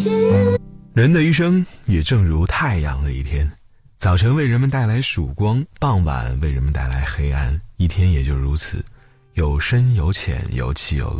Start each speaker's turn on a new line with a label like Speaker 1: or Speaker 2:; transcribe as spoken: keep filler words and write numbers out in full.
Speaker 1: 人的一生也正如太阳的一天，早晨为人们带来曙光，傍晚为人们带来黑暗，一天也就如此，有深有浅，有起有落。